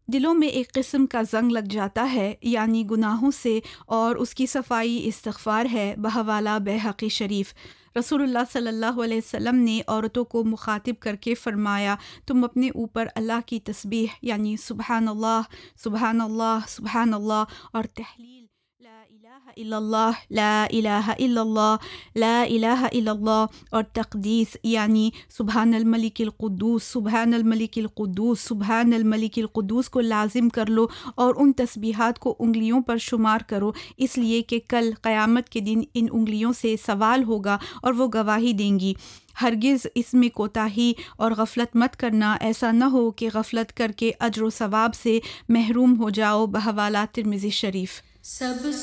दिलों में एक किस्म का ज़ंग लग जाता है, यानी गुनाहों से, और उसकी सफाई इस्तिग़फ़ार है। बहवाला बैहक़ी शरीफ, रसूलुल्लाह सल्लल्लाहु अलैहि वसल्लम ने औरतों को मुखातिब करके फ़रमाया, तुम अपने ऊपर अल्लाह की तस्बीह यानी सुबहानल्लाह सुबहानल्लाह सुबहानल्लाह और तहलील ला इलाहा इल्लल्लाह ला इलाहा इल्लल्लाह ला इलाहा इल्लल्लाह और तक़दीस यानी सुबहानल मलिकिल क़ुद्दूस सुबहानल मलिकिल क़ुद्दूस सुबहानल मलिकिल क़ुद्दूस को लाजिम कर लो और उन तस्बीहात को उंगलियों पर शुमार करो, इसलिए कि कल क़यामत के दिन इन उंगलियों से सवाल होगा और वो गवाही देंगी। हरगिज़ इसमें कोताही और गफलत मत करना, ऐसा न हो कि गफलत करके अज्र व सवाब से महरूम हो जाओ। बहवाला तिर्मिज़ी शरीफ।